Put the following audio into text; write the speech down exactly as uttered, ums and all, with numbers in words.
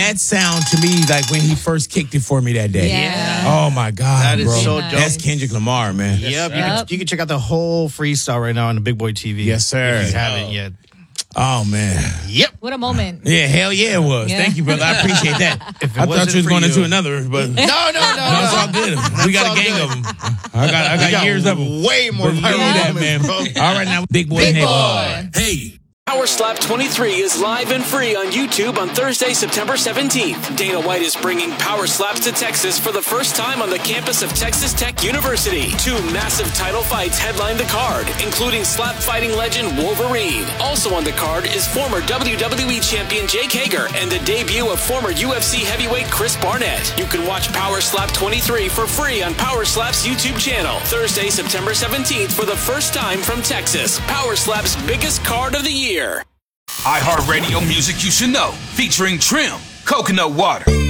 That sound to me like when he first kicked it for me that day. Yeah. Oh my God, That is bro. so dope. That's Kendrick Lamar, man. Yep, you, Yep. Can, you can check out the whole freestyle right now on the Big Boy T V. Yes, sir. If you haven't yet. Oh man. Yep. What a moment. Yeah, hell yeah, it was. Yeah. Thank you, brother. I appreciate that. If it I thought wasn't you was for going you- into another, but no, No, no, no, no. it's all good. We got all a gang good. of them. I got, I got, We got years of them. way more Believe viral that, moments, man. bro. All right, now, Big Boy Big neighborhood. boy. Hey. Power Slap twenty-three is live and free on YouTube on Thursday, September seventeenth. Dana White is bringing Power Slaps to Texas for the first time on the campus of Texas Tech University. Two massive title fights headline the card, including slap fighting legend Wolverine. Also on the card is former W W E champion Jake Hager and the debut of former U F C heavyweight Chris Barnett. You can watch Power Slap twenty-three for free on Power Slap's YouTube channel. Thursday, September seventeenth for the first time from Texas. Power Slap's biggest card of the year. iHeartRadio Music You Should Know, featuring Trim, Coconut Water.